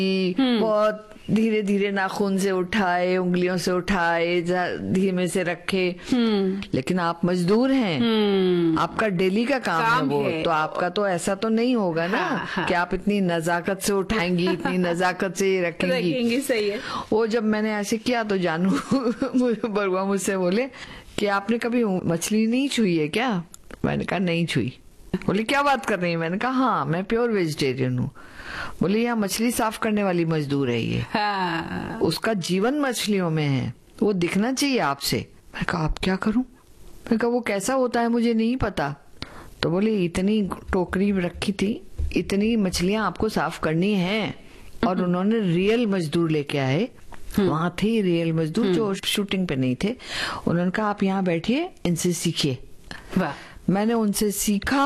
बहुत धीरे धीरे नाखून से उठाए, उंगलियों से उठाए, धीमे से रखे। लेकिन आप मजदूर हैं, आपका डेली का काम है वो, तो आपका तो ऐसा तो नहीं होगा ना कि आप इतनी नजाकत से उठाएंगी, इतनी नजाकत से रखेंगी। सही है। वो जब मैंने ऐसे किया तो जानू बरुआ मुझसे बोले कि आपने कभी मछली नहीं छुई है क्या? मैंने कहा नहीं छुई। बोले क्या बात कर रही है? मैंने कहा हाँ, मैं प्योर वेजिटेरियन हूँ। बोले यहाँ मछली साफ करने वाली मजदूर है ये। उसका जीवन मछलियों में है, वो दिखना चाहिए आपसे। मैं कहा आप क्या करूं? मैं कहा वो कैसा होता है मुझे नहीं पता। तो बोले इतनी टोकरी रखी थी, इतनी मछलियां आपको साफ करनी है। और उन्होंने रियल मजदूर लेके आए, वहां थे रियल मजदूर जो शूटिंग पे नहीं थे। उन्होंने कहा आप यहाँ बैठिए, इनसे सीखिए। मैंने उनसे सीखा।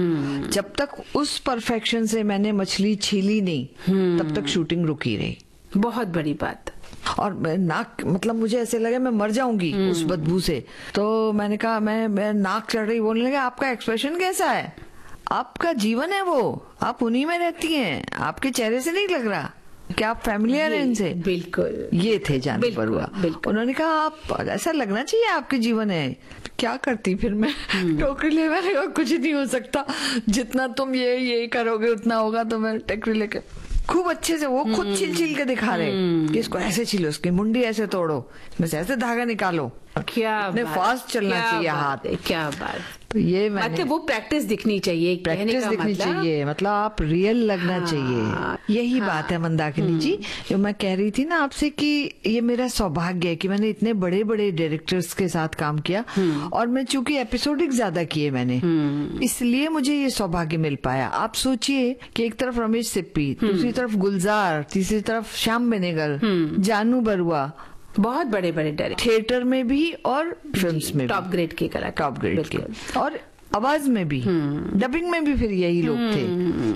जब तक उस परफेक्शन से मैंने मछली छीली नहीं, तब तक शूटिंग रुकी रही। बहुत बड़ी बात। और नाक, मतलब मुझे ऐसे लगे मैं मर जाऊंगी उस बदबू से। तो मैंने कहा मैं नाक चढ़ रही, बोलने लगा आपका एक्सप्रेशन कैसा है? आपका जीवन है वो, आप उन्हीं में रहती हैं, आपके चेहरे से नहीं लग रहा क्या आप फैमिलियर हैं इनसे? बिल्कुल। ये थे जानू बरुआ। उन्होंने कहा आप ऐसा लगना चाहिए आपके जीवन है। क्या करती फिर मैं? टोकरी ले, मैंने कहा कुछ नहीं हो सकता, जितना तुम यही करोगे उतना होगा। तो मैं टोकरी लेके खूब अच्छे से वो खुद छिल के दिखा रहे कि इसको ऐसे छिलो, उसकी मुंडी ऐसे तोड़ो, इसमें से ऐसे धागा निकालो। क्या फास्ट चलना चाहिए हाथ। क्या बात। तो ये मतलब वो प्रैक्टिस दिखनी चाहिए, प्रैक्टिस दिखनी चाहिए, मतलब आप रियल लगना चाहिए। यही बात है मंदाकिनी जी, जो मैं कह रही थी ना आपसे कि ये मेरा सौभाग्य है कि मैंने इतने बड़े बड़े डायरेक्टर्स के साथ काम किया। और मैं चूंकि एपिसोडिक ज्यादा किए मैंने, इसलिए मुझे ये सौभाग्य मिल पाया। आप सोचिए कि एक तरफ रमेश सिप्पी, दूसरी तरफ गुलजार, तीसरी तरफ श्याम बेनेगल, जानू बरुआ, बहुत बड़े बड़े डायरेक्टर, थिएटर में भी और फिल्म्स में टॉप ग्रेड के कलाकार, टॉप ग्रेड के, और आवाज में भी, डबिंग में भी फिर यही लोग थे।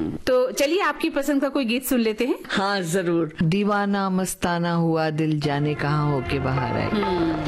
तो चलिए आपकी पसंद का कोई गीत सुन लेते हैं। हाँ जरूर। दीवाना मस्ताना हुआ दिल, जाने कहाँ होके बाहर आए।